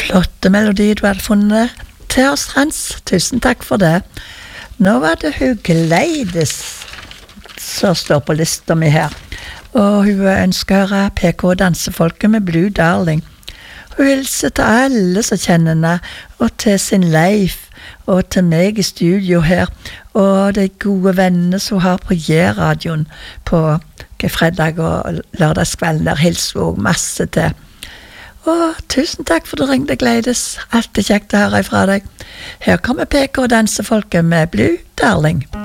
flotte melodi du hadde funnet til oss, Hans. Tusen takk for det. Nå var det hun Gleides som står på lista mi her. Og hun ønsker å høre PK Dansefolket med Blue Darling. Hun hilser til alle som kjenner henne, og til sin Leif, og til meg i studio her, og de gode vennene som har på J-radioen på fredag og lørdagskvelden. Der hilser hun masse til. Og tusen takk for du ringte, Gleides. Alltid kjekt å høre ifra deg. Her kommer PK Dansefolket med Blue Darling.